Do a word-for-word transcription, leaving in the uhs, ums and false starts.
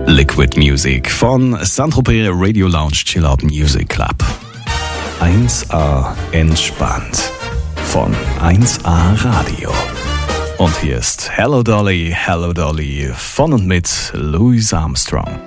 Liquid Music von Saint-Tropez Radio Lounge Chill Out Music Club. eins A entspannt von eins A Radio. Und hier ist Hello Dolly, Hello Dolly von und mit Louis Armstrong.